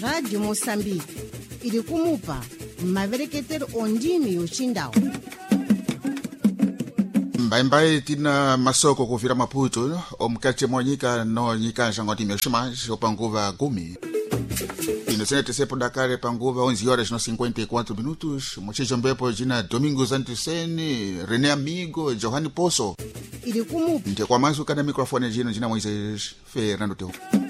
Rádio Moçambique ili kumupa mavereketero ondimi yochindao. Mbaimbai tina masoko kuvira Maputo omkati mwanyika no nyika jangoti meshimaji opanguva gumi. Inosene tesepo Dakar panguva 11h54 minutos. Mochicho mbepo jina Domingos Antiseni, René Amigo, Johanny Poço. Ili kumupa. Nte kwa mazu kada mikrofone jina Moises Fernando Teo.